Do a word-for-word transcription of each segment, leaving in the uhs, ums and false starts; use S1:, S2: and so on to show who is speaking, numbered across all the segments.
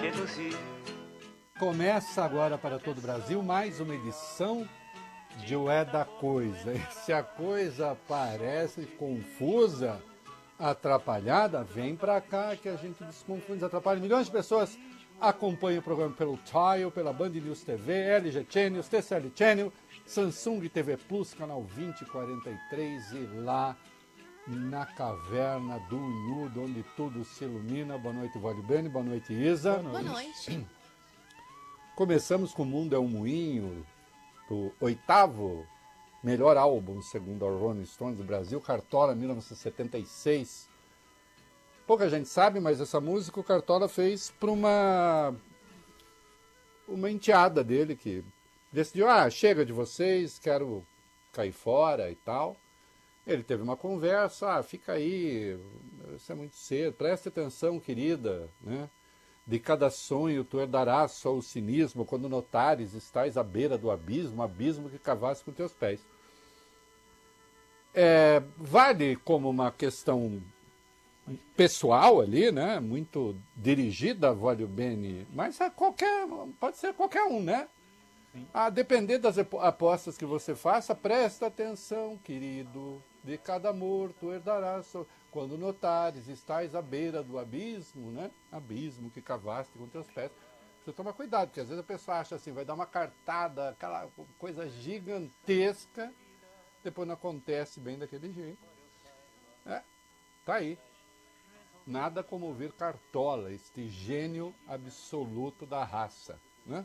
S1: Começa agora para todo o Brasil mais uma edição de O É da Coisa. E se a coisa parece confusa, atrapalhada, vem para cá que a gente desconfunde, desatrapalha. Milhões de pessoas acompanham o programa pelo Tile, pela Band News T V, L G Channel, T C L Channel, Samsung T V Plus, canal vinte e quarenta e três e lá na caverna do Nudo, onde tudo se ilumina. Boa noite, Vale Bene, boa noite, Isa.
S2: Boa noite.
S1: Começamos com O Mundo é um Moinho, do oitavo melhor álbum, segundo a Rolling Stones do Brasil, Cartola, mil novecentos e setenta e seis. Pouca gente sabe, mas essa música o Cartola fez para uma, uma enteada dele que decidiu, ah, chega de vocês, quero cair fora e tal. Ele teve uma conversa, ah, fica aí, isso é muito cedo, preste atenção, querida, né? De cada sonho tu herdarás só o cinismo, quando notares estás à beira do abismo, abismo que cavaste com teus pés. É, vale como uma questão pessoal ali, né? Muito dirigida a Vale Bene, mas a qualquer, pode ser qualquer um, né? Sim. A depender das apostas que você faça, presta atenção, querido, de cada amor tu herdarás só... Quando notares, estás à beira do abismo, né? Abismo que cavaste com teus pés. Você toma cuidado, porque às vezes a pessoa acha assim, vai dar uma cartada, aquela coisa gigantesca, depois não acontece bem daquele jeito. É, tá aí. Nada como ouvir Cartola, este gênio absoluto da raça, né?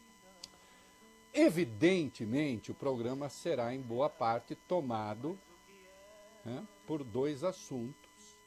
S1: Evidentemente, o programa será em boa parte tomado, né, por dois assuntos.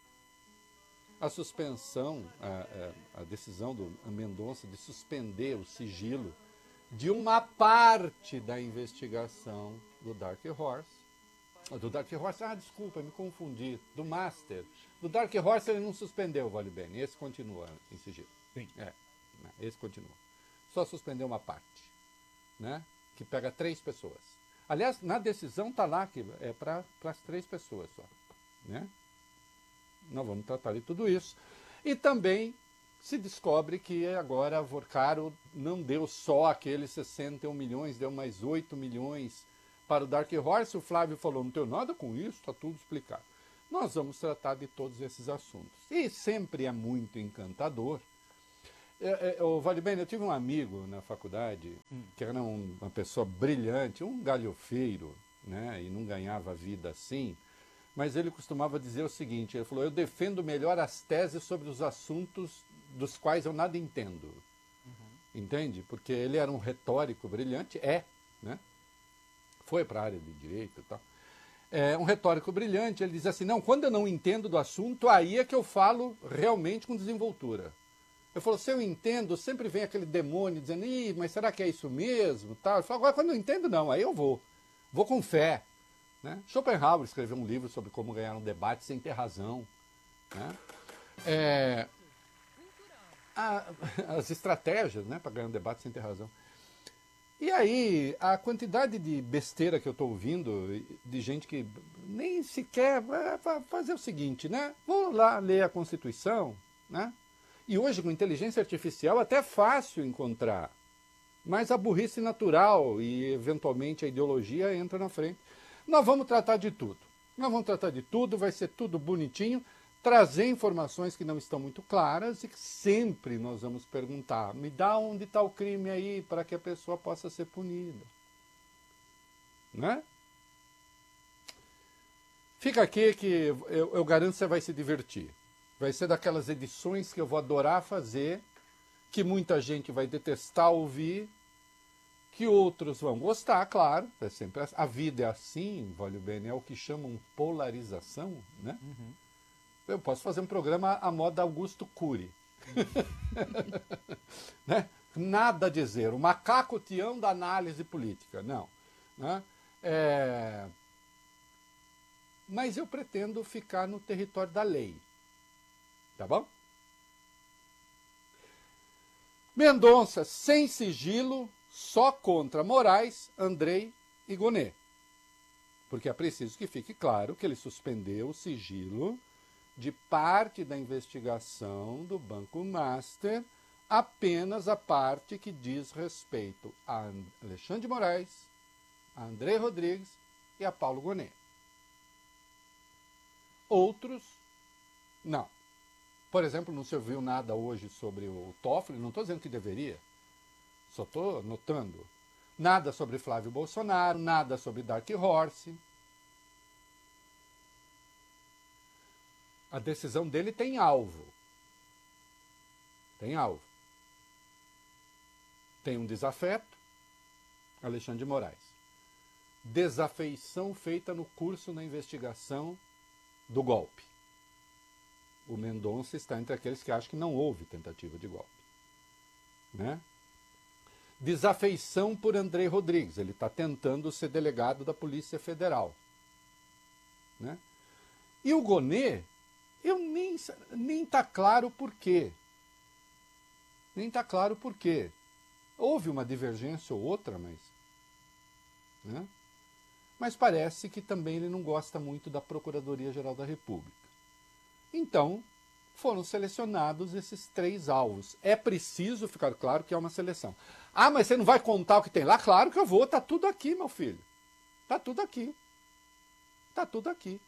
S1: A suspensão, a, a, a decisão do Mendonça de suspender o sigilo de uma parte da investigação do Dark Horse. Do Dark Horse, ah, desculpa, me confundi, do Master. Do Dark Horse ele não suspendeu, Vale Bene, esse continua em sigilo.
S3: Sim.
S1: É, esse continua. Só suspendeu uma parte, né, que pega três pessoas. Aliás, na decisão está lá que é para as três pessoas só, né? Nós vamos tratar de tudo isso. E também se descobre que agora a Vorcaro não deu só aqueles sessenta e um milhões, deu mais oito milhões para o Dark Horse. O Flávio falou, não tenho nada com isso, está tudo explicado. Nós vamos tratar de todos esses assuntos. E sempre é muito encantador. É, é, o Vale Bene, eu tive um amigo na faculdade, hum. que era um, uma pessoa brilhante, um galhofeiro, né, e não ganhava vida assim, mas ele costumava dizer o seguinte, ele falou, eu defendo melhor as teses sobre os assuntos dos quais eu nada entendo. Uhum. Entende? Porque ele era um retórico brilhante, é, né? Foi para a área de direito e tal. É um retórico brilhante, ele diz assim, não, quando eu não entendo do assunto, aí é que eu falo realmente com desenvoltura. Eu falo, se eu entendo, sempre vem aquele demônio dizendo, ih, mas será que é isso mesmo? Tal. Eu falo, agora quando eu entendo, não, aí eu vou. Vou com fé. Né? Schopenhauer escreveu um livro sobre como ganhar um debate sem ter razão. Né? É, a, as estratégias, né, para ganhar um debate sem ter razão. E aí, a quantidade de besteira que eu estou ouvindo, de gente que nem sequer vai fazer o seguinte, né? Vou lá ler a Constituição, né? E hoje, com inteligência artificial, até é fácil encontrar. Mas a burrice natural e, eventualmente, a ideologia entra na frente. Nós vamos tratar de tudo. Nós vamos tratar de tudo, vai ser tudo bonitinho, trazer informações que não estão muito claras e que sempre nós vamos perguntar, me dá onde está o crime aí para que a pessoa possa ser punida. Né? Fica aqui que eu, eu garanto que você vai se divertir. Vai ser daquelas edições que eu vou adorar fazer, que muita gente vai detestar ouvir, que outros vão gostar, claro. É sempre a vida é assim, Vale Bene, é o que chamam polarização, né? Uhum. Eu posso fazer um programa à moda Augusto Cury. Né? Nada a dizer, o macaco Tião da análise política, não. Né? É... Mas eu pretendo ficar no território da lei. Tá bom? Mendonça, sem sigilo, só contra Moraes, Andrei e Gonet. Porque é preciso que fique claro que ele suspendeu o sigilo de parte da investigação do Banco Master apenas a parte que diz respeito a Alexandre de Moraes, a André Rodrigues e a Paulo Gonet. Outros, não. Por exemplo, não se ouviu nada hoje sobre o Toffoli, não estou dizendo que deveria, só estou notando. Nada sobre Flávio Bolsonaro, nada sobre Dark Horse. A decisão dele tem alvo. Tem alvo. Tem um desafeto, Alexandre de Moraes. Desafeição feita no curso na investigação do golpe. O Mendonça está entre aqueles que acham que não houve tentativa de golpe. Né? Desafeição por André Rodrigues. Ele está tentando ser delegado da Polícia Federal. Né? E o Gonet, eu nem nem está claro por quê. Nem está claro por quê. Houve uma divergência ou outra, mas... Né? Mas parece que também ele não gosta muito da Procuradoria-Geral da República. Então, foram selecionados esses três alvos. É preciso ficar claro que é uma seleção. Ah, mas você não vai contar o que tem lá? Claro que eu vou, tá tudo aqui, meu filho. Tá tudo aqui. Tá tudo aqui.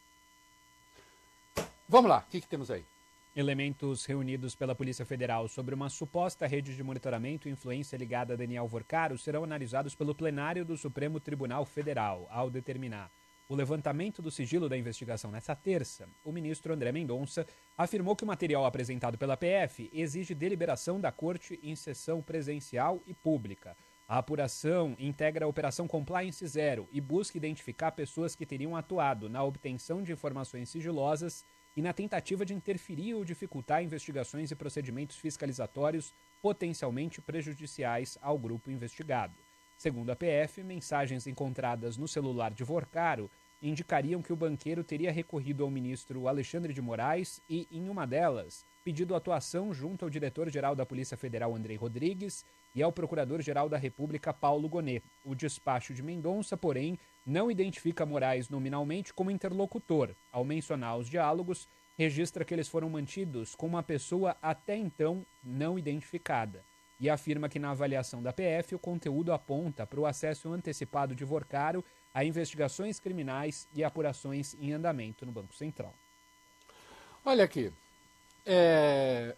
S1: Vamos lá, o que, que temos aí?
S2: Elementos reunidos pela Polícia Federal sobre uma suposta rede de monitoramento e influência ligada a Daniel Vorcaro serão analisados pelo plenário do Supremo Tribunal Federal, ao determinar o levantamento do sigilo da investigação nesta terça. O ministro André Mendonça afirmou que o material apresentado pela P F exige deliberação da Corte em sessão presencial e pública. A apuração integra a Operação Compliance Zero e busca identificar pessoas que teriam atuado na obtenção de informações sigilosas e na tentativa de interferir ou dificultar investigações e procedimentos fiscalizatórios potencialmente prejudiciais ao grupo investigado. Segundo a P F, mensagens encontradas no celular de Vorcaro indicariam que o banqueiro teria recorrido ao ministro Alexandre de Moraes e, em uma delas, pedido atuação junto ao diretor-geral da Polícia Federal, André Rodrigues, e ao procurador-geral da República, Paulo Gonet. O despacho de Mendonça, porém, não identifica Moraes nominalmente como interlocutor. Ao mencionar os diálogos, registra que eles foram mantidos com uma pessoa até então não identificada e afirma que na avaliação da P F o conteúdo aponta para o acesso antecipado de Vorcaro a investigações criminais e apurações em andamento no Banco Central.
S1: Olha aqui, é...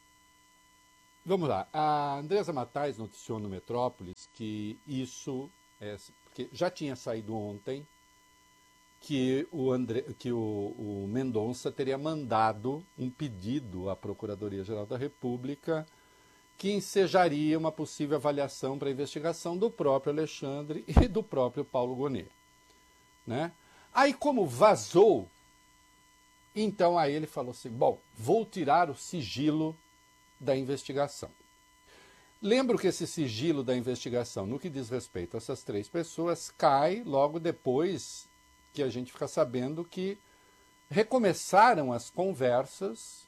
S1: vamos lá, a Andresa Matais noticiou no Metrópolis que isso, é... porque já tinha saído ontem, que o, André, que o, o Mendonça teria mandado um pedido à Procuradoria-Geral da República que ensejaria uma possível avaliação para a investigação do próprio Alexandre e do próprio Paulo Gonet. Né? Aí, como vazou, então aí ele falou assim, bom, vou tirar o sigilo da investigação. Lembro que esse sigilo da investigação, no que diz respeito a essas três pessoas, cai logo depois que a gente fica sabendo que recomeçaram as conversas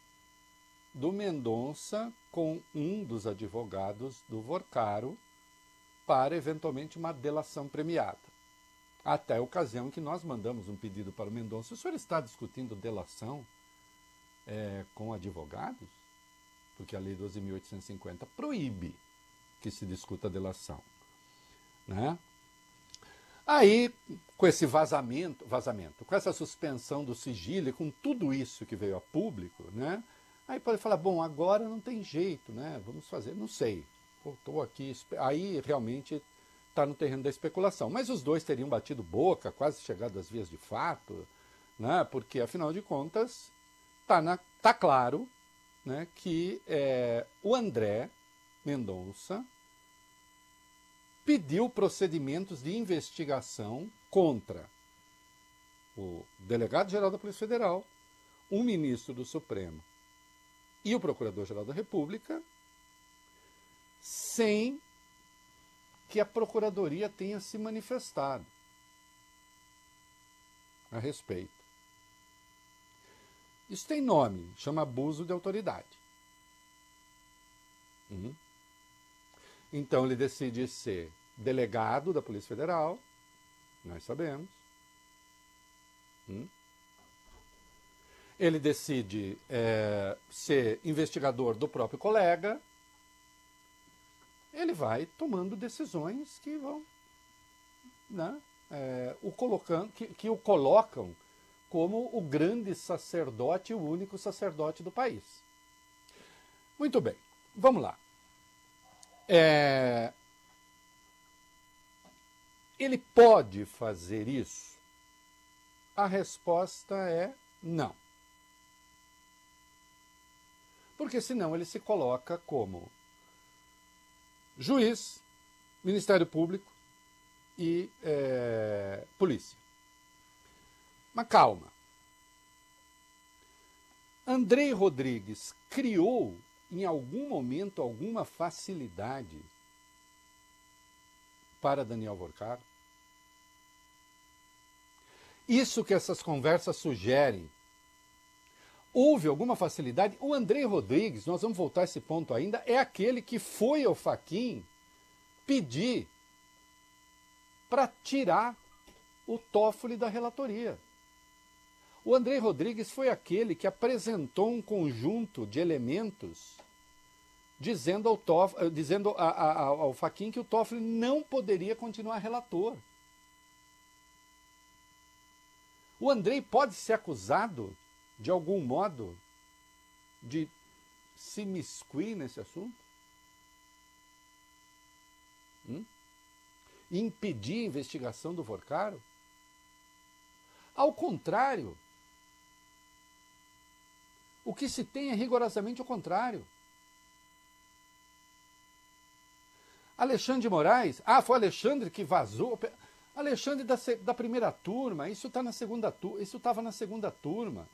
S1: do Mendonça com um dos advogados do Vorcaro para, eventualmente, uma delação premiada. Até a ocasião em que nós mandamos um pedido para o Mendonça. O senhor está discutindo delação é, com advogados? Porque a Lei doze mil oitocentos e cinquenta proíbe que se discuta delação. Né? Aí, com esse vazamento, vazamento, com essa suspensão do sigilo e com tudo isso que veio a público, né? Aí pode falar, bom, agora não tem jeito, né? Vamos fazer, não sei. Estou aqui, aí realmente está no terreno da especulação. Mas os dois teriam batido boca, quase chegado às vias de fato, né? Porque, afinal de contas, está tá claro, né, que é, o André Mendonça pediu procedimentos de investigação contra o delegado-geral da Polícia Federal, o ministro do Supremo e o Procurador-Geral da República, sem que a Procuradoria tenha se manifestado a respeito. Isso tem nome, chama abuso de autoridade. Uhum. Então ele decide ser delegado da Polícia Federal, nós sabemos. Hum? ele decide é, ser investigador do próprio colega, ele vai tomando decisões que vão, né, é, o colocando, que, que o colocam como o grande sacerdote, o único sacerdote do país. Muito bem, vamos lá. É, ele pode fazer isso? A resposta é não. Porque senão ele se coloca como juiz, Ministério Público e é, polícia. Mas calma. Andrei Rodrigues criou, em algum momento, alguma facilidade para Daniel Vorcaro? Isso que essas conversas sugerem, houve alguma facilidade? O Andrei Rodrigues, nós vamos voltar a esse ponto ainda, é aquele que foi ao Fachin pedir para tirar o Toffoli da relatoria. O Andrei Rodrigues foi aquele que apresentou um conjunto de elementos dizendo ao, Toff, dizendo a, a, ao Fachin que o Toffoli não poderia continuar relator. O Andrei pode ser acusado, de algum modo, de se imiscuir nesse assunto? Hum? E impedir a investigação do Vorcaro? Ao contrário, o que se tem é rigorosamente o contrário. Alexandre de Moraes, ah, foi Alexandre que vazou. Alexandre da, da primeira turma, isso tá na segunda turma, isso estava na segunda turma.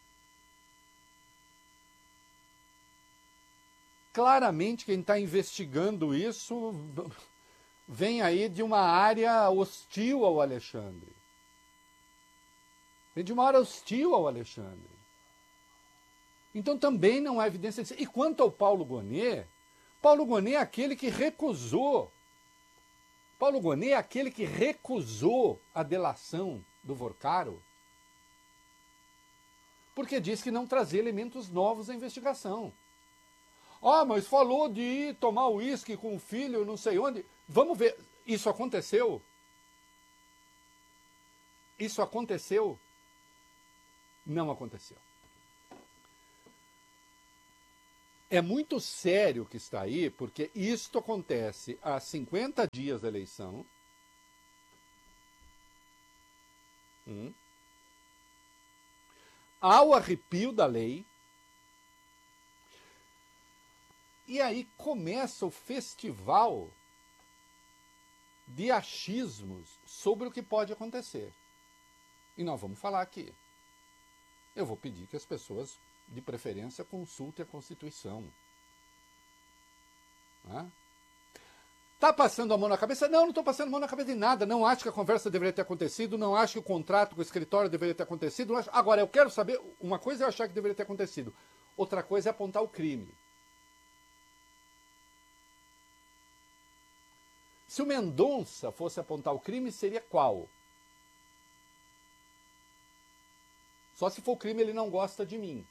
S1: Claramente quem está investigando isso vem aí de uma área hostil ao Alexandre. Vem de uma área hostil ao Alexandre. Então também não há evidência disso. E quanto ao Paulo Gonet, Paulo Gonet é aquele que recusou. Paulo Gonet é aquele que recusou a delação do Vorcaro, porque diz que não trazia elementos novos à investigação. Ah, mas falou de ir tomar uísque com o filho, não sei onde. Vamos ver, isso aconteceu? Isso aconteceu? Não aconteceu. É muito sério o que está aí, porque isto acontece há cinquenta dias da eleição. Hum. Ao arrepio da lei. E aí começa o festival de achismos sobre o que pode acontecer. E nós vamos falar aqui. Eu vou pedir que as pessoas, de preferência, consultem a Constituição. Né? Tá passando a mão na cabeça? Não, não estou passando a mão na cabeça de nada. Não acho que a conversa deveria ter acontecido, não acho que o contrato com o escritório deveria ter acontecido. Acho... Agora, eu quero saber, uma coisa é eu achar que deveria ter acontecido, outra coisa é apontar o crime. Se o Mendonça fosse apontar o crime, seria qual? Só se for o crime ele não gosta de mim.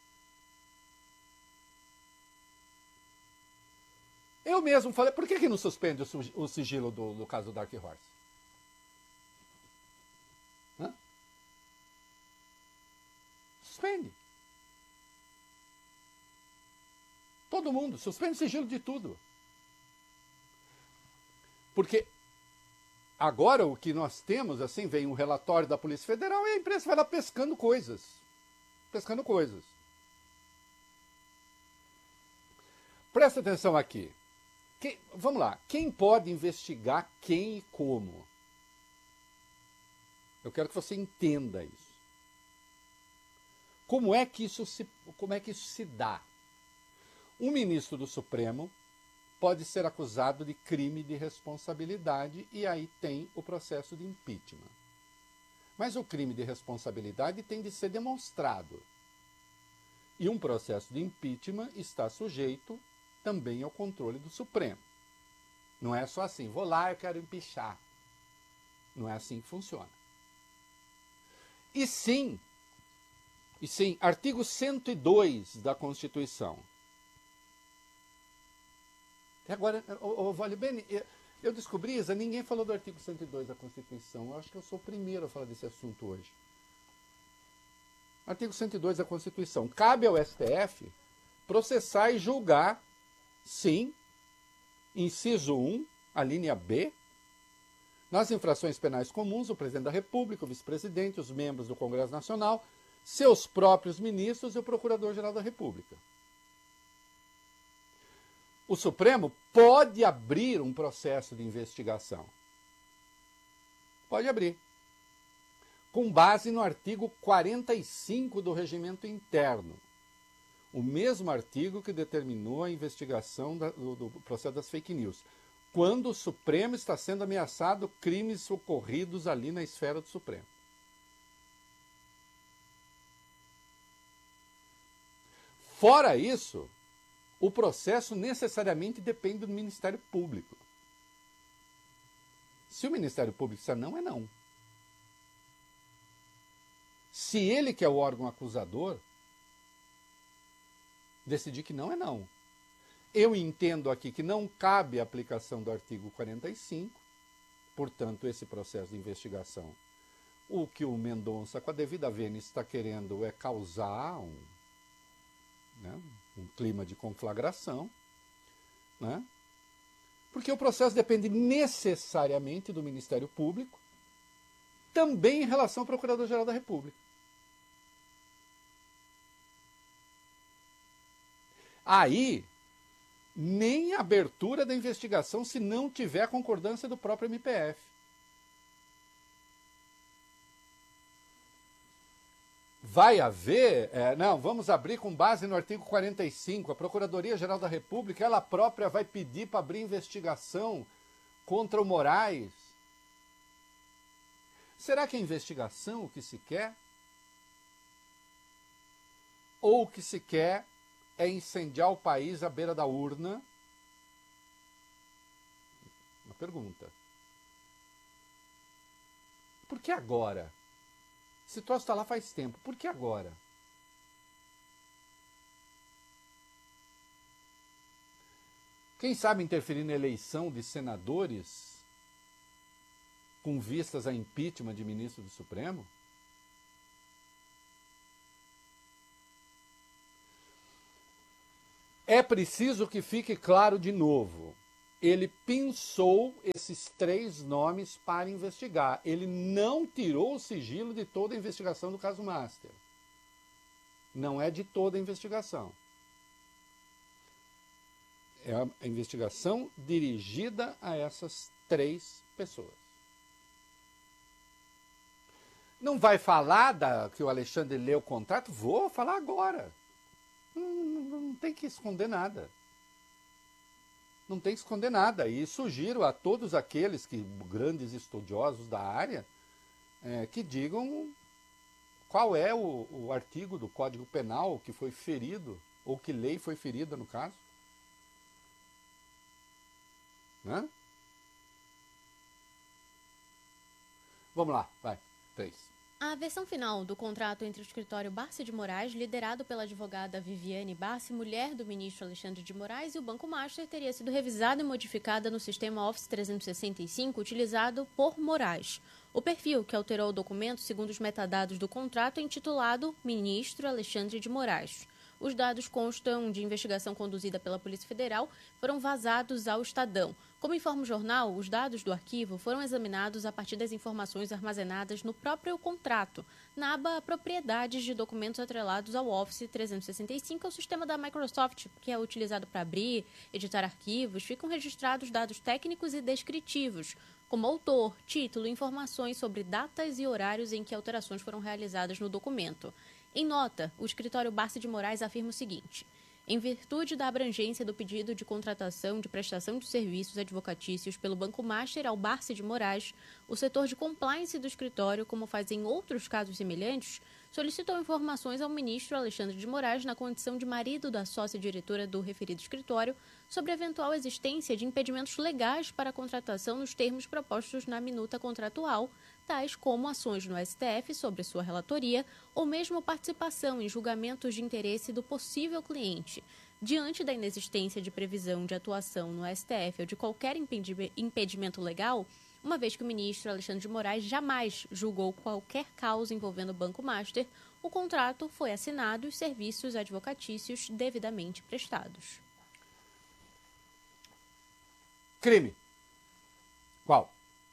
S1: Eu mesmo falei, por que, que não suspende o, o sigilo do, do caso do Dark Horse? Hã? Suspende. Todo mundo, suspende o sigilo de tudo. Porque agora o que nós temos, assim, vem um relatório da Polícia Federal e a imprensa vai lá pescando coisas. Pescando coisas. Presta atenção aqui. Quem, vamos lá. Quem pode investigar quem e como? Eu quero que você entenda isso. Como é que isso se, como é que isso se dá? Um ministro do Supremo pode ser acusado de crime de responsabilidade e aí tem o processo de impeachment. Mas o crime de responsabilidade tem de ser demonstrado. E um processo de impeachment está sujeito também ao controle do Supremo. Não é só assim, vou lá, eu quero empichar. Não é assim que funciona. E sim, E sim, artigo cento e dois da Constituição. Até agora, ô, ô, Vale Bene, eu descobri, Isa, ninguém falou do artigo cento e dois da Constituição. Eu acho que eu sou o primeiro a falar desse assunto hoje. Artigo cento e dois da Constituição. Cabe ao S T F processar e julgar, sim, inciso um, a linha B, nas infrações penais comuns, o presidente da República, o vice-presidente, os membros do Congresso Nacional, seus próprios ministros e o Procurador-Geral da República. O Supremo pode abrir um processo de investigação. Pode abrir. Com base no artigo quarenta e cinco do Regimento Interno. O mesmo artigo que determinou a investigação da, do, do processo das fake news. Quando o Supremo está sendo ameaçado, crimes ocorridos ali na esfera do Supremo. Fora isso, o processo necessariamente depende do Ministério Público. Se o Ministério Público disser não, é não. Se ele, que é o órgão acusador, decidir que não, é não. Eu entendo aqui que não cabe a aplicação do artigo quarenta e cinco, portanto, esse processo de investigação. O que o Mendonça, com a devida vênia, está querendo é causar um, né, um clima de conflagração, né? Porque o processo depende necessariamente do Ministério Público, também em relação ao Procurador-Geral da República. Aí, nem a abertura da investigação se não tiver a concordância do próprio M P F. Vai haver, é, não, vamos abrir com base no artigo quarenta e cinco, a Procuradoria-Geral da República, ela própria vai pedir para abrir investigação contra o Moraes. Será que é investigação o que se quer? Ou o que se quer é incendiar o país à beira da urna? Uma pergunta. Por que agora? Esse troço está lá faz tempo. Por que agora? Quem sabe interferir na eleição de senadores com vistas a impeachment de ministro do Supremo? É preciso que fique claro de novo. Ele pensou esses três nomes para investigar. Ele não tirou o sigilo de toda a investigação do caso Master. Não é de toda a investigação. É a investigação dirigida a essas três pessoas. Não vai falar da, que o Alexandre leu o contrato? Vou falar agora. Não, não, não tem que esconder nada. Não tem que esconder nada. E sugiro a todos aqueles que, grandes estudiosos da área, é, que digam qual é o, o artigo do Código Penal que foi ferido, ou que lei foi ferida no caso. Né? Vamos lá, vai. Três.
S3: A versão final do contrato entre o escritório Barsi de Moraes, liderado pela advogada Viviane Barsi, mulher do ministro Alexandre de Moraes, e o Banco Master teria sido revisada e modificada no sistema Office trezentos e sessenta e cinco utilizado por Moraes. O perfil que alterou o documento, segundo os metadados do contrato, é intitulado Ministro Alexandre de Moraes. Os dados constam de investigação conduzida pela Polícia Federal, foram vazados ao Estadão. Como informa o jornal, os dados do arquivo foram examinados a partir das informações armazenadas no próprio contrato, na aba Propriedades de documentos atrelados ao Office trezentos e sessenta e cinco, é o sistema da Microsoft, que é utilizado para abrir, editar arquivos. Ficam registrados dados técnicos e descritivos, como autor, título e informações sobre datas e horários em que alterações foram realizadas no documento. Em nota, o escritório Barsi de Moraes afirma o seguinte: em virtude da abrangência do pedido de contratação de prestação de serviços advocatícios pelo Banco Master ao Barsi de Moraes, o setor de compliance do escritório, como faz em outros casos semelhantes, solicitou informações ao ministro Alexandre de Moraes na condição de marido da sócia-diretora do referido escritório sobre a eventual existência de impedimentos legais para a contratação nos termos propostos na minuta contratual, tais como ações no S T F sobre sua relatoria ou mesmo participação em julgamentos de interesse do possível cliente. Diante da inexistência de previsão de atuação no S T F ou de qualquer impedimento legal, uma vez que o ministro Alexandre de Moraes jamais julgou qualquer causa envolvendo o Banco Master, o contrato foi assinado e os serviços advocatícios devidamente prestados.
S1: Crime. Qual?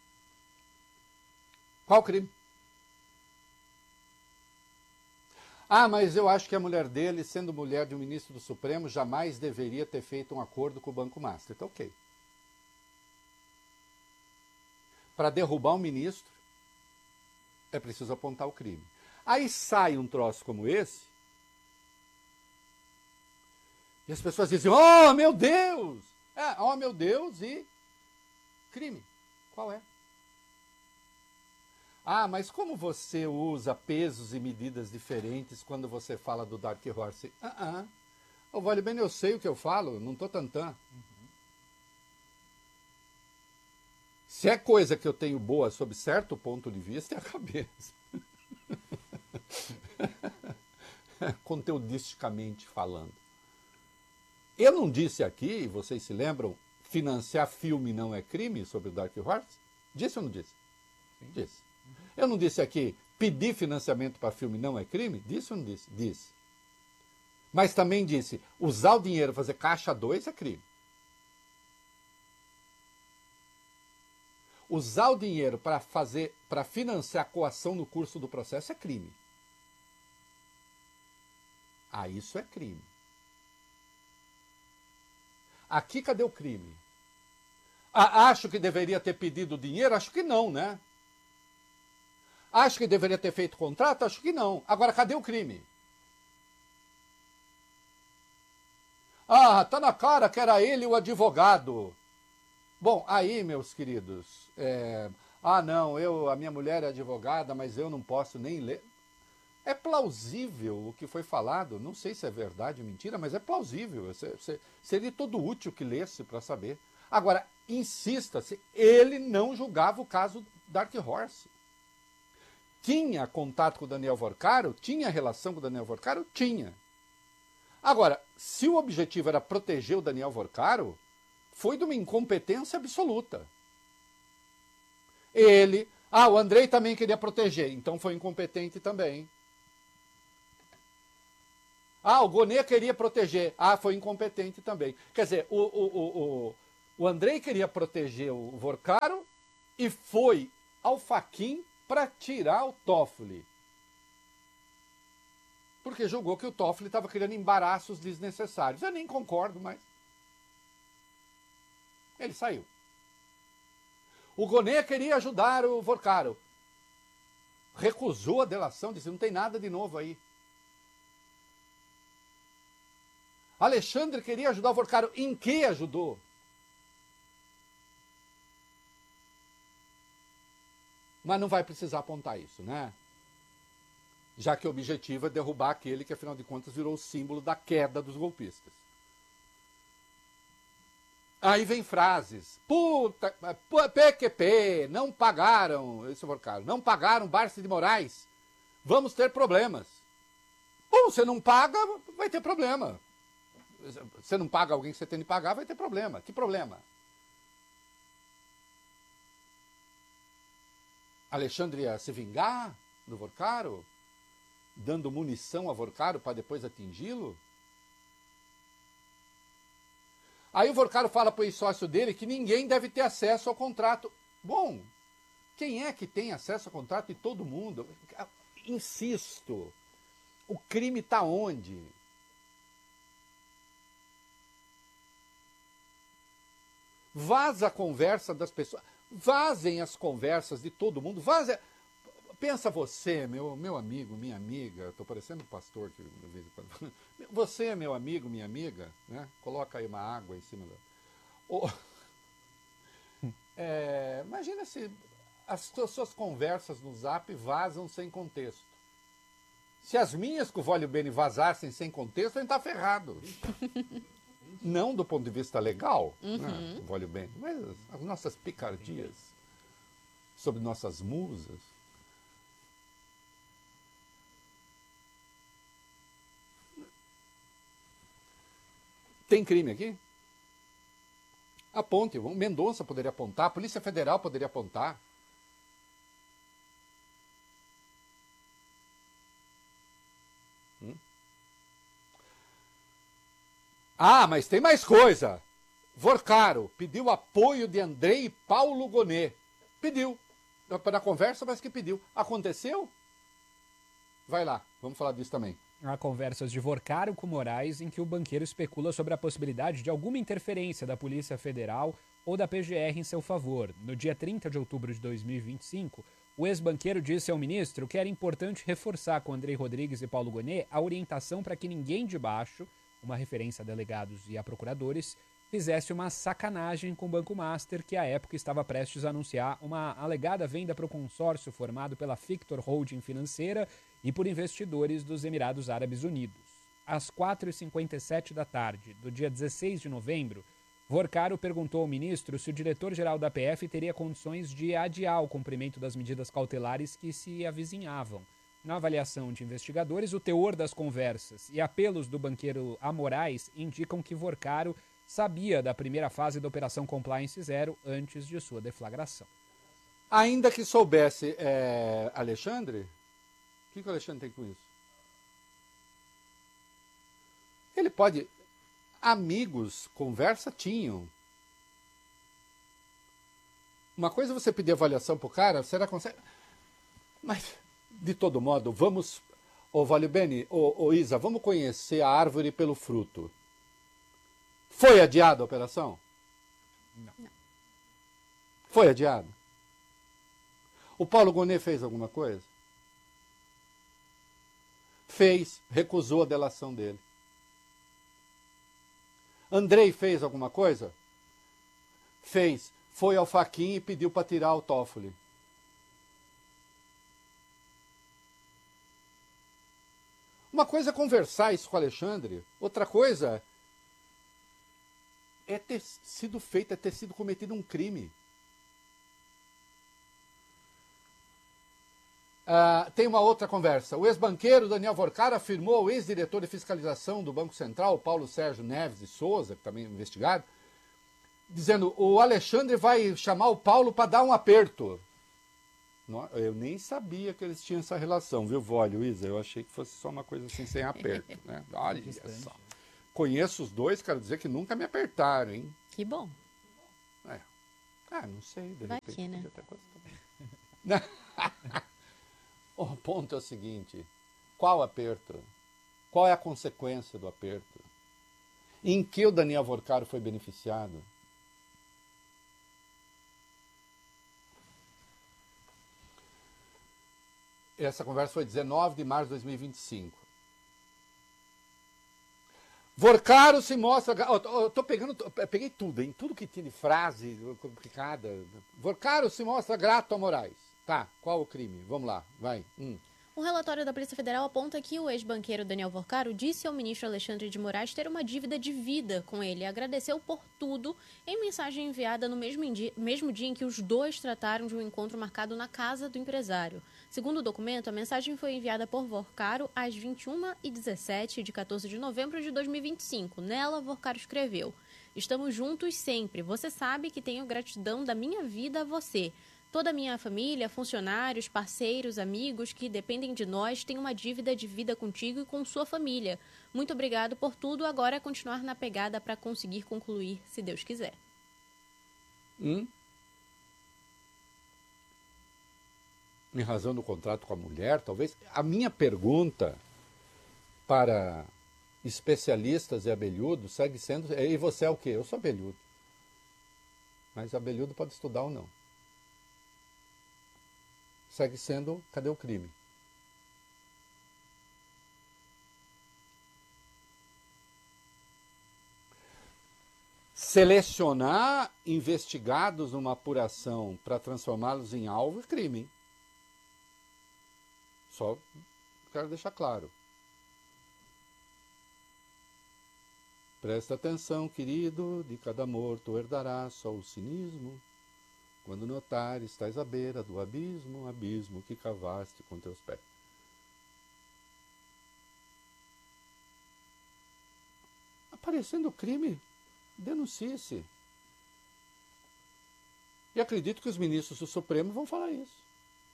S1: Qual crime? Ah, mas eu acho que a mulher dele, sendo mulher de um ministro do Supremo, jamais deveria ter feito um acordo com o Banco Master. Então, ok. Para derrubar um ministro, é preciso apontar o crime. Aí sai um troço como esse, e as pessoas dizem, oh, meu Deus! É, oh, meu Deus, e crime. Qual é? Ah, mas como você usa pesos e medidas diferentes quando você fala do Dark Horse? Ah, ah. Oh, vale bem, eu sei o que eu falo, não estou tantã. Uhum. Se é coisa que eu tenho boa sob certo ponto de vista, é a cabeça. Conteudisticamente falando. Eu não disse aqui, vocês se lembram, financiar filme não é crime sobre o Dark Horse? Disse ou não disse? Sim. Disse. Uhum. Eu não disse aqui, pedir financiamento para filme não é crime? Disse ou não disse? Disse. Mas também disse, usar o dinheiro fazer caixa dois é crime. Usar o dinheiro para fazer, para financiar a coação no curso do processo é crime. Ah, isso é crime. Aqui, cadê o crime? Ah, acho que deveria ter pedido dinheiro? Acho que não, né? Acho que deveria ter feito contrato? Acho que não. Agora, cadê o crime? Ah, tá na cara que era ele o advogado. Bom, aí, meus queridos, é... ah, não, eu, a minha mulher é advogada, mas eu não posso nem ler. É plausível o que foi falado, não sei se é verdade ou mentira, mas é plausível. Seria todo útil que lesse para saber. Agora, insista-se, ele não julgava o caso Dark Horse. Tinha contato com o Daniel Vorcaro? Tinha relação com o Daniel Vorcaro? Tinha. Agora, se o objetivo era proteger o Daniel Vorcaro, foi de uma incompetência absoluta. Ele, ah, o Andrei também queria proteger, então foi incompetente também. Ah, o Gonê queria proteger, ah, foi incompetente também. Quer dizer, o, o, o, o, o Andrei queria proteger o Vorcaro e foi ao Fachin para tirar o Toffoli. Porque julgou que o Toffoli estava criando embaraços desnecessários. Eu nem concordo, mas ele saiu. O Gonê queria ajudar o Vorcaro. Recusou a delação, disse, não tem nada de novo aí. Alexandre queria ajudar o Vorcaro. Em que ajudou? Mas não vai precisar apontar isso, né? Já que o objetivo é derrubar aquele que, afinal de contas, virou o símbolo da queda dos golpistas. Aí vem frases. Puta, P Q P, não pagaram, esse Vorcaro, não pagaram Barsi de Moraes. Vamos ter problemas. Bom, você não paga, vai ter problema. Você não paga alguém que você tem de pagar, vai ter problema. Que problema? Alexandre ia se vingar do Vorcaro? Dando munição a Vorcaro para depois atingi-lo? Aí o Vorcaro fala para o ex-sócio dele que ninguém deve ter acesso ao contrato. Bom, quem é que tem acesso ao contrato de todo mundo? Insisto, o crime está onde? Vaza a conversa das pessoas. Vazem as conversas de todo mundo. Vaza... Pensa você, meu, meu amigo, minha amiga. Estou parecendo um pastor que de vez em quando. Você, meu amigo, minha amiga, né? Coloca aí uma água em cima da. Oh, é, imagina se as suas conversas no Zap vazam sem contexto. Se as minhas com o Vólio Bene vazassem sem contexto, a gente tá ferrado. Não do ponto de vista legal,
S3: Uhum.
S1: né, Vólio Bene, mas as nossas picardias sobre nossas musas. Tem crime aqui? Aponte. O Mendonça poderia apontar, a Polícia Federal poderia apontar. Hum? Ah, mas tem mais coisa. Vorcaro pediu apoio de Andrei e Paulo Gonet. Pediu. Para a conversa, mas que pediu. Aconteceu? Vai lá, vamos falar disso também.
S2: Há conversas de Vorcaro com Moraes em que o banqueiro especula sobre a possibilidade de alguma interferência da Polícia Federal ou da P G R em seu favor. No dia trinta de outubro de dois mil e vinte e cinco, o ex-banqueiro disse ao ministro que era importante reforçar com Andrei Rodrigues e Paulo Gonet a orientação para que ninguém de baixo, uma referência a delegados e a procuradores, fizesse uma sacanagem com o Banco Master, que à época estava prestes a anunciar uma alegada venda para o consórcio formado pela Fictor Holding Financeira e por investidores dos Emirados Árabes Unidos. Às quatro e cinquenta e sete da tarde do dia dezesseis de novembro, Vorcaro perguntou ao ministro se o diretor-geral da P F teria condições de adiar o cumprimento das medidas cautelares que se avizinhavam. Na avaliação de investigadores, o teor das conversas e apelos do banqueiro a Moraes indicam que Vorcaro sabia da primeira fase da Operação Compliance Zero antes de sua deflagração.
S1: Ainda que soubesse, é, Alexandre, o que, que o Alexandre tem com isso? Ele pode... Amigos, conversa tinham. Uma coisa é você pedir avaliação pro cara, será que consegue... Mas, de todo modo, vamos... Ô, Vale Bene, ô, ô Isa, vamos conhecer a árvore pelo fruto. Foi adiada a operação?
S2: Não.
S3: Não.
S1: Foi adiada? O Paulo Gonet fez alguma coisa? Fez, recusou a delação dele. Andrei fez alguma coisa? Fez. Foi ao Fachin e pediu para tirar o Toffoli. Uma coisa é conversar isso com o Alexandre, outra coisa é ter sido feito, é ter sido cometido um crime. Ah, tem uma outra conversa. O ex-banqueiro Daniel Vorcaro afirmou ao ex-diretor de fiscalização do Banco Central, Paulo Sérgio Neves de Souza, que também é investigado, dizendo, o Alexandre vai chamar o Paulo para dar um aperto. Eu nem sabia que eles tinham essa relação, viu, Vólio, Isa? Eu achei que fosse só uma coisa assim, sem aperto. Né? Olha só. Conheço os dois, quero dizer que nunca me apertaram, hein?
S3: Que bom.
S1: É. Ah, não sei. De
S3: Vai
S1: repente,
S3: que, né?
S1: podia até gostar. O ponto é o seguinte, qual aperto? Qual é a consequência do aperto? Em que o Daniel Vorcaro foi beneficiado? Essa conversa foi dezenove de março de dois mil e vinte e cinco. Vorcaro se mostra... Eu tô pegando, eu peguei tudo, hein? Tudo que tinha de frase complicada. Vorcaro se mostra grato a Moraes. Tá, qual o crime? Vamos lá, vai. Hum.
S3: Um relatório da Polícia Federal aponta que o ex-banqueiro Daniel Vorcaro disse ao ministro Alexandre de Moraes ter uma dívida de vida com ele e agradeceu por tudo em mensagem enviada no mesmo dia, mesmo dia em que os dois trataram de um encontro marcado na casa do empresário. Segundo o documento, a mensagem foi enviada por Vorcaro às vinte e uma e dezessete de quatorze de novembro de dois mil e vinte e cinco. Nela, Vorcaro escreveu: "Estamos juntos sempre. Você sabe que tenho gratidão da minha vida a você. Toda a minha família, funcionários, parceiros, amigos que dependem de nós têm uma dívida de vida contigo e com sua família. Muito obrigado por tudo. Agora é continuar na pegada para conseguir concluir, se Deus quiser."
S1: Hum? Em razão do contrato com a mulher, talvez. A minha pergunta para especialistas e abelhudos segue sendo... E você é o quê? Eu sou abelhudo. Mas abelhudo pode estudar ou não. Segue sendo, cadê o crime? Selecionar investigados numa apuração para transformá-los em alvo é crime. Hein? Só quero deixar claro. Presta atenção, querido, de cada morto herdará só o cinismo. Quando notar, estás à beira do abismo, abismo que cavaste com teus pés. Aparecendo crime, denuncie-se. E acredito que os ministros do Supremo vão falar isso.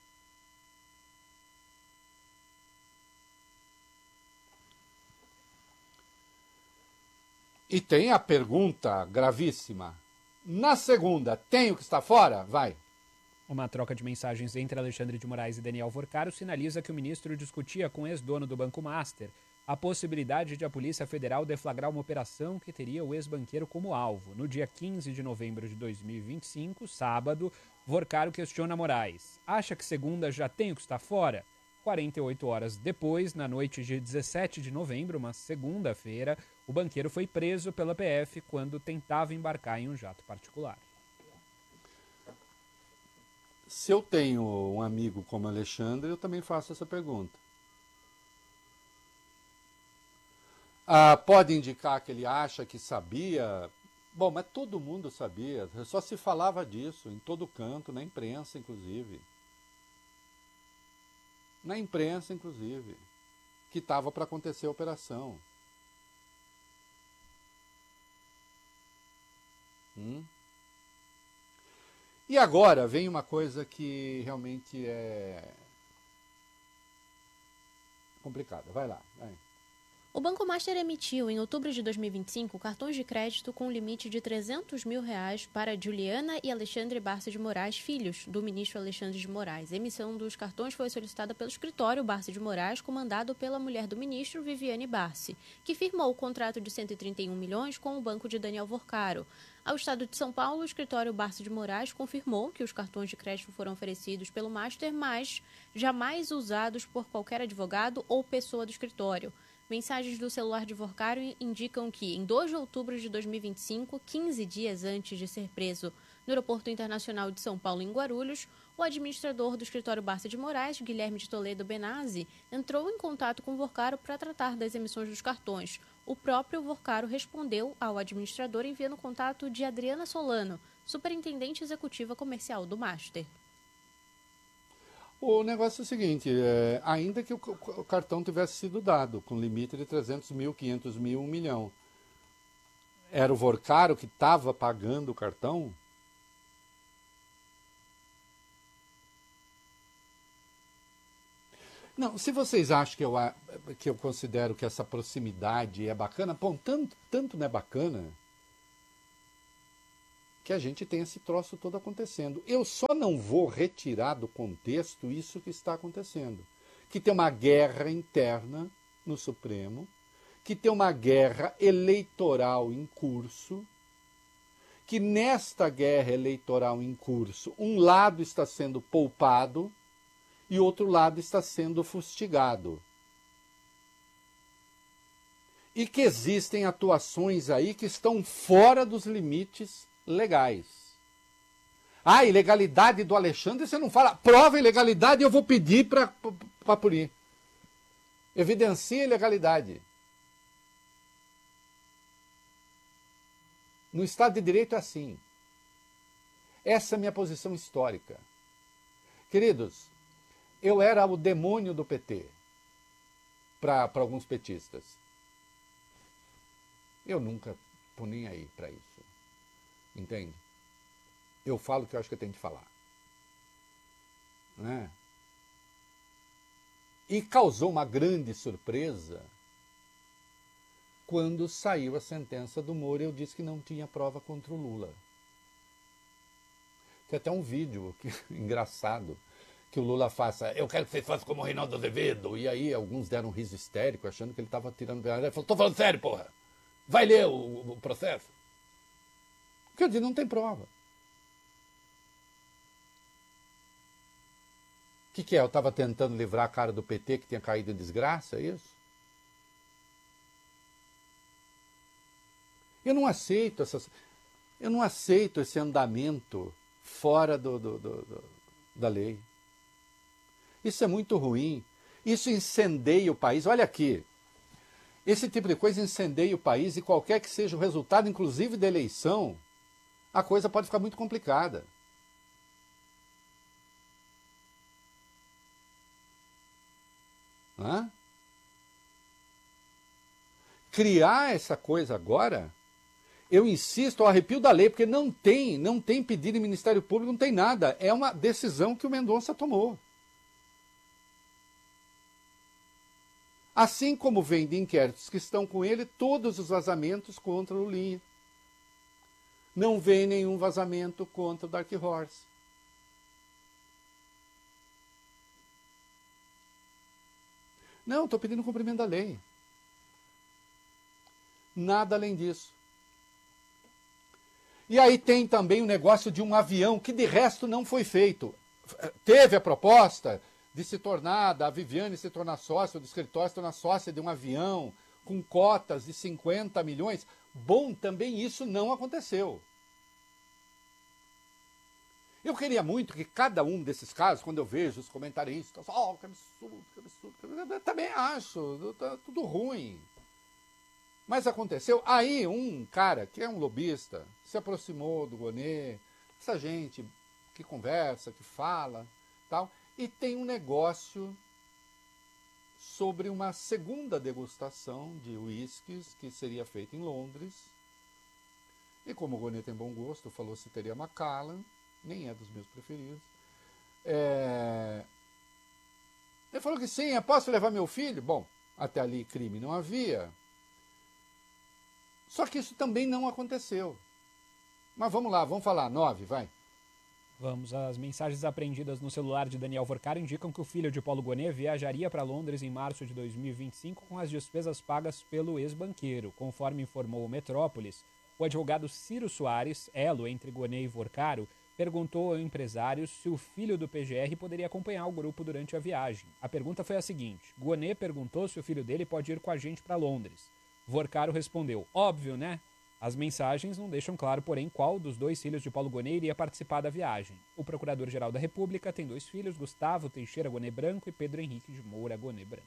S1: E tem a pergunta gravíssima. Na segunda, tem o que está fora? Vai.
S2: Uma troca de mensagens entre Alexandre de Moraes e Daniel Vorcaro sinaliza que o ministro discutia com o ex-dono do Banco Master a possibilidade de a Polícia Federal deflagrar uma operação que teria o ex-banqueiro como alvo. No dia quinze de novembro de dois mil e vinte e cinco, sábado, Vorcaro questiona Moraes. Acha que segunda já tem o que está fora? quarenta e oito horas depois, na noite de dezessete de novembro, uma segunda-feira, o banqueiro foi preso pela P F quando tentava embarcar em um jato particular.
S1: Se eu tenho um amigo como Alexandre, eu também faço essa pergunta. Ah, pode indicar que ele acha que sabia? Bom, mas todo mundo sabia, só se falava disso, em todo canto, na imprensa, inclusive. Na imprensa, inclusive, que estava para acontecer a operação. Hum? E agora vem uma coisa que realmente é complicada. Vai lá, vai.
S3: O Banco Master emitiu, em outubro de dois mil e vinte e cinco, cartões de crédito com limite de trezentos mil reais para Juliana e Alexandre Barça de Moraes, filhos do ministro Alexandre de Moraes. A emissão dos cartões foi solicitada pelo escritório Barça de Moraes, comandado pela mulher do ministro, Viviane Barça, que firmou o contrato de cento e trinta e um milhões com o banco de Daniel Vorcaro. Ao estado de São Paulo, o escritório Barça de Moraes confirmou que os cartões de crédito foram oferecidos pelo Master, mas jamais usados por qualquer advogado ou pessoa do escritório. Mensagens do celular de Vorcaro indicam que, em dois de outubro de dois mil e vinte e cinco, quinze dias antes de ser preso no Aeroporto Internacional de São Paulo, em Guarulhos, o administrador do escritório Barça de Moraes, Guilherme de Toledo Benazzi, entrou em contato com Vorcaro para tratar das emissões dos cartões. O próprio Vorcaro respondeu ao administrador enviando o contato de Adriana Solano, superintendente executiva comercial do Master.
S1: O negócio é o seguinte, é, ainda que o, o cartão tivesse sido dado com limite de trezentos mil, quinhentos mil, um milhão, era o Vorcaro que estava pagando o cartão? Não, se vocês acham que eu, que eu considero que essa proximidade é bacana, bom, tanto, tanto não é bacana que a gente tem esse troço todo acontecendo. Eu só não vou retirar do contexto isso que está acontecendo. Que tem uma guerra interna no Supremo, que tem uma guerra eleitoral em curso, que nesta guerra eleitoral em curso, um lado está sendo poupado e outro lado está sendo fustigado. E que existem atuações aí que estão fora dos limites legais. Ah, ilegalidade do Alexandre, você não fala. Prova a ilegalidade e eu vou pedir para punir. Evidencia a ilegalidade. No Estado de Direito é assim. Essa é a minha posição histórica. Queridos, eu era o demônio do P T para alguns petistas. Eu nunca estou nem aí para isso. Entende? Eu falo o que eu acho que eu tenho de falar. Né? E causou uma grande surpresa quando saiu a sentença do Moro e eu disse que não tinha prova contra o Lula. Tem até um vídeo que, engraçado que o Lula faça, eu quero que vocês façam como o Reinaldo Azevedo. E aí alguns deram um riso histérico, achando que ele estava tirando... Ele falou, tô falando sério, porra. Vai ler o, o processo. Quer dizer, não tem prova. O que, que é? Eu estava tentando livrar a cara do P T que tinha caído em desgraça, é isso? Eu não aceito essas, eu não aceito esse andamento fora do, do, do, do, da lei. Isso é muito ruim. Isso incendeia o país. Olha aqui, esse tipo de coisa incendeia o país e qualquer que seja o resultado, inclusive da eleição, a coisa pode ficar muito complicada. Hã? Criar essa coisa agora, eu insisto, ao arrepio da lei, porque não tem, não tem pedido em Ministério Público, não tem nada. É uma decisão que o Mendonça tomou. Assim como vem de inquéritos que estão com ele, todos os vazamentos contra o Lulinha. Não vem nenhum vazamento contra o Dark Horse. Não, estou pedindo cumprimento da lei. Nada além disso. E aí tem também o negócio de um avião, que de resto não foi feito. Teve a proposta de se tornar, da Viviane se tornar sócia, do escritório se tornar sócia de um avião, com cotas de cinquenta milhões. Bom, também isso não aconteceu. Eu queria muito que cada um desses casos, quando eu vejo os comentaristas, oh, que absurdo, que absurdo, que absurdo, eu também acho, tá tudo ruim. Mas aconteceu, aí um cara que é um lobista se aproximou do Gonê, essa gente que conversa, que fala, tal, e tem um negócio sobre uma segunda degustação de uísques que seria feita em Londres. E como o Gonê tem bom gosto, falou se teria Macallan, nem é dos meus preferidos. É... Ele falou que sim, eu posso levar meu filho? Bom, até ali crime não havia. Só que isso também não aconteceu. Mas vamos lá, vamos falar. Nove, vai.
S2: Vamos. As mensagens apreendidas no celular de Daniel Vorcaro indicam que o filho de Paulo Gonet viajaria para Londres em março de dois mil e vinte e cinco com as despesas pagas pelo ex-banqueiro. Conforme informou o Metrópolis, o advogado Ciro Soares, elo entre Gonet e Vorcaro, perguntou ao empresário se o filho do P G R poderia acompanhar o grupo durante a viagem. A pergunta foi a seguinte: Gonet perguntou se o filho dele pode ir com a gente para Londres. Vorcaro respondeu: óbvio, né? As mensagens não deixam claro, porém, qual dos dois filhos de Paulo Gonet iria participar da viagem. O Procurador-Geral da República tem dois filhos, Gustavo Teixeira Gonet Branco e Pedro Henrique de Moura Gonet Branco.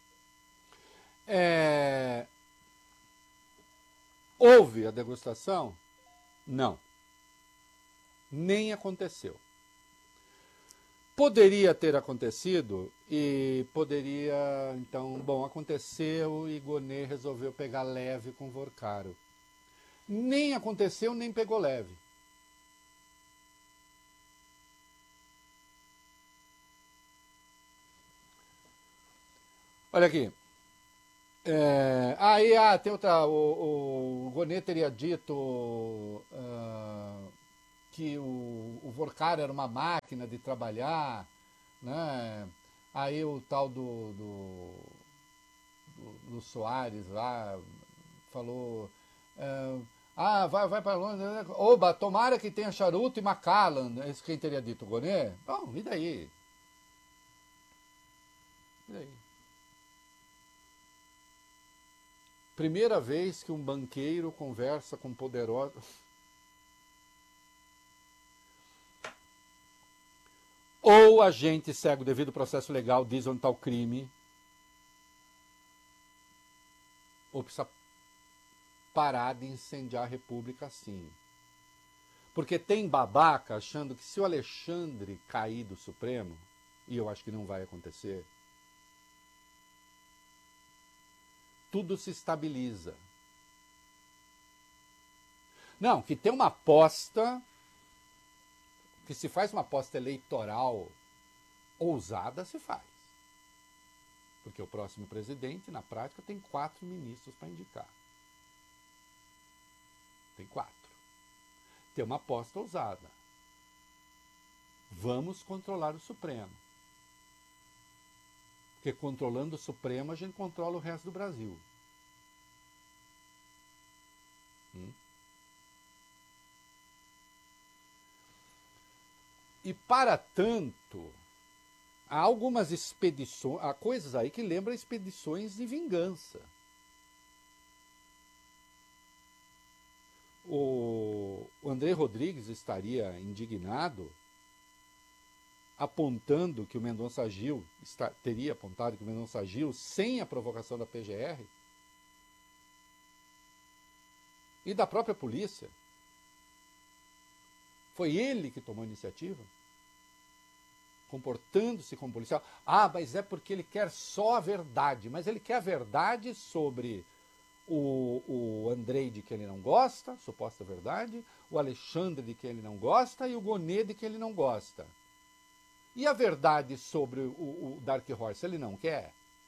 S1: É... Houve a degustação? Não. Nem aconteceu. Poderia ter acontecido e poderia, então, bom, aconteceu e Gonet resolveu pegar leve com Vorcaro. Nem aconteceu, nem pegou leve. Olha aqui. É, aí, ah, tem outra. O, o Gonet teria dito uh, que o, o Vorcaro era uma máquina de trabalhar, né? Aí o tal do, do, do, do Soares lá falou. Uh, ah, vai, vai para Londres. Oba, tomara que tenha charuto e Macallan. É isso quem teria dito, o Gonet? Bom, e daí? E daí? Primeira vez que um banqueiro conversa com poderoso. Ou a gente segue o devido processo legal, diz onde está o crime, ou precisa parar de incendiar a República assim. Porque tem babaca achando que se o Alexandre cair do Supremo, e eu acho que não vai acontecer, tudo se estabiliza. Não, que tem uma aposta, que se faz uma aposta eleitoral ousada, se faz. Porque o próximo presidente, na prática, tem quatro ministros para indicar. Tem quatro. Tem uma aposta ousada. Vamos controlar o Supremo. Porque controlando o Supremo, a gente controla o resto do Brasil. Hum? E para tanto, há algumas expedições, há coisas aí que lembram expedições de vingança. O, o André Rodrigues estaria indignado apontando que o Mendonça agiu, está, teria apontado que o Mendonça agiu sem a provocação da P G R e da própria polícia. Foi ele que tomou a iniciativa, comportando-se como policial. Ah, mas é porque ele quer só a verdade. Mas ele quer a verdade sobre o, o Andrei, de que ele não gosta, suposta verdade, o Alexandre, de que ele não gosta, e o Gonê, de que ele não gosta. E a verdade sobre o, o Dark Horse ele não quer?